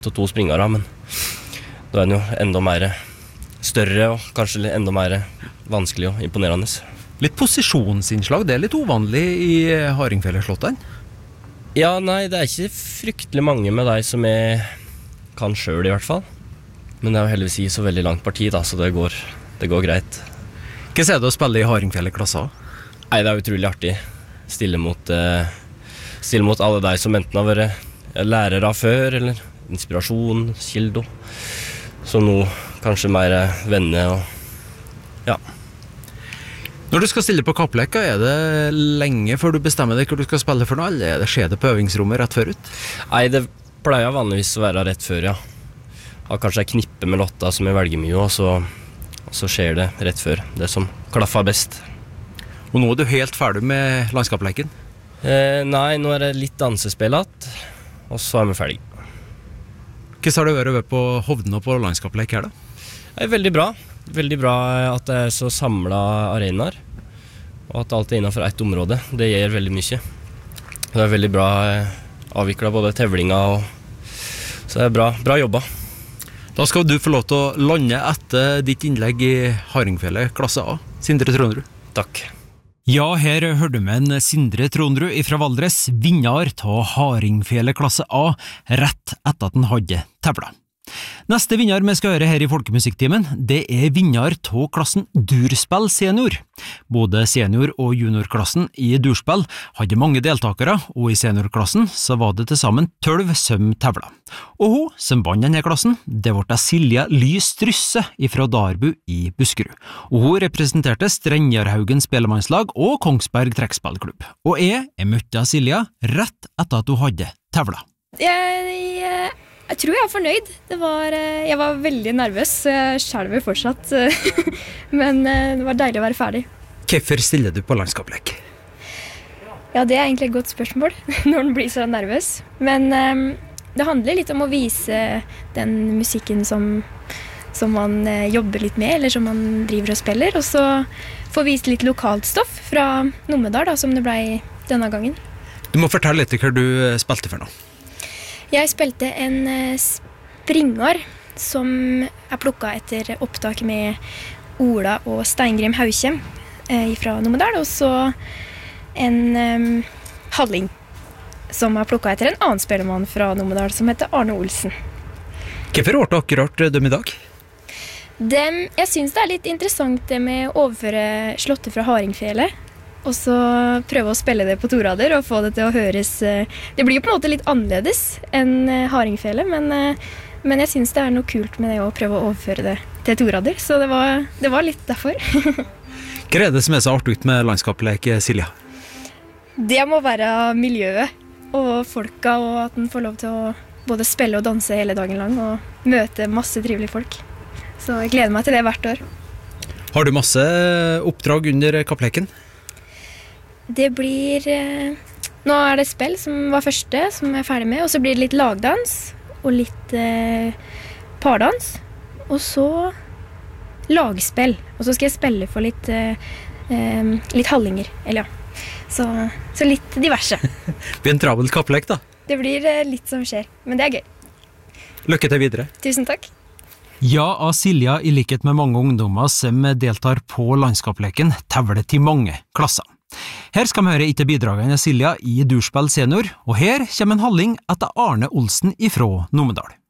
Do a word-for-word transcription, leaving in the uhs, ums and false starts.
til to springere, men da er den jo enda mer større og kanskje enda mer vanskelig og imponerende. Litt posisjonsinnslag, det er litt uvanlig i Hardingfjellet-slåttene? Ja, nei, det er ikke fryktelig mange med deg som jeg kan selv i hvert fall. Men det er jo heldigvis i så veldig langt parti, da, så det går, det går greit. Hva er det å spille i Hardingfjellet-klassa? Nei, det er utrolig artig. Stille mot, eh, stille mot alle deg som enten har vært lærere av før, eller inspirasjon, kildo. Så nå kanskje mer venner og ja. Når du skal stille på kapplekka, er det lenge før du bestemmer deg hva du skal spille for noe, eller er det skjer det på øvingsrommet rett før ut? Nei, det pleier vanligvis å være rett før, ja. Har kanskje en knippe med Lotta som jeg velger mye, og så, og så skjer det rett før. Det som klaffer best. Og nå er du helt ferdig med landskapsleken? Eh, nei, nå er det litt dansespill igjen, og så er vi ferdig. Hva har du vært over på Hovden og på landskapslek her da? Det er veldig bra. Veldig bra at det er så samlet arenaer, og at alt er innenfor ett område. Det gjør veldig mye. Det er veldig bra avviklet både tevlinger og så det er bra, bra jobba. Da skal du få lov til å lande etter ditt innlegg i Hardingfjellet klasse A, Sindre Trondrud. Takk. Ja, her hørte vi en Sindre Trondrud fra Valdres, vinner av Hardingfjellet klasse A, rett etter at den hadde tevla. Neste vinner vi skal høre her i Folkemusikktimen, det er vinner av klassen Durspill senior. Både senior- og juniorklassen i Durspill hadde mange deltakere, og i seniorklassen så var det til sammen tolv som tevla. Og hun som vant denne klassen, det var Silja Lys Strysse fra Darbu i Buskerud. Og hun representerte Strenjarhaugen spellemannslag og Kongsberg trekkspillklubb. Og jeg, jeg møtte Silja rett etter at hun hadde tevla. Jeg, jeg, jeg tror jeg er fornøyd. Det var, jeg var veldig nervøs, så jeg skjelver fortsatt. Men det var deilig å være ferdig. Hvorfor stiller du på landskapslek? Ja, det er egentlig et godt spørsmål når man blir så nervøs. Men um, det handler litt om å vise den musikken som, som man uh, jobber litt med, eller som man driver og spiller. Og så få vist litt lokalt stoff fra Numedal, da, som det ble denne gangen. Du må fortelle litt hva du spilte for noe. Jeg spilte en springer som er plukket etter opptak med Ola og Steingrim Haukjem eh, fra Numedal, og så en um, halling som er plukket etter en annen spellemann fra Numedal som heter Arne Olsen. Hvorfor ble det akkurat dem i dag? Dem, jeg synes det er litt interessant det med å overføre slottet fra Hardingfjellet, og så prøve å spille det på torader og få det til å høres. Det blir jo på en måte litt annerledes enn Hardingfjellet, men, men jeg synes det er noe kult med det å prøve å overføre det til torader, så det var, det var litt derfor. Hva er det som er så artig ut med landskapslek, Silja? Det må være miljøet og folka, og at den får lov til å både spille og danse hele dagen lang og møte masse trivelige folk. Så jeg gleder meg til det hvert år. Har du masse oppdrag under kappleken? Det blir, eh, nå er det spill som var første, som jeg er ferdig med, og så blir det litt lagdans, og litt eh, pardans, og så lagspill, og så skal jeg spille for litt, eh, eh, litt hallinger, eller ja, så, så litt diverse. Det blir en travel kapplek da. Det blir eh, litt som skjer, men det er gøy. Lykke til videre. Tusen takk. Ja, av Silja, i likhet med mange ungdommer som deltar på landskapsleken, tevler til mange klasser. Her skal vi høre etter bidragene Silja i Durspill senior, og her kommer en halling etter Arne Olsen ifra Numedal.